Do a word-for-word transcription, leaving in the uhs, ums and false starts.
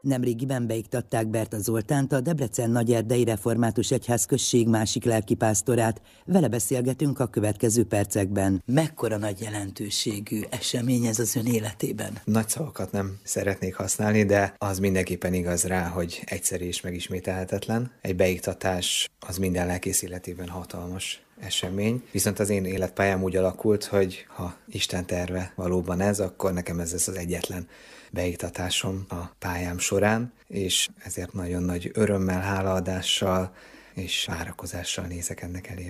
Nemrégiben beiktatták Berta Zoltánt, a Debrecen Nagyerdei Református Egyházközség másik lelkipásztorát. Vele beszélgetünk a következő percekben. Mekkora nagy jelentőségű esemény ez az ön életében? Nagy szavakat nem szeretnék használni, de az mindenképpen igaz rá, hogy egyszerű és megismételhetetlen. Egy beiktatás az minden lelkész életében hatalmas esemény. Viszont az én életpályám úgy alakult, hogy ha Isten terve valóban ez, akkor nekem ez lesz az egyetlen beiktatásom a pályám során, és ezért nagyon nagy örömmel, hálaadással és várakozással nézek ennek elé.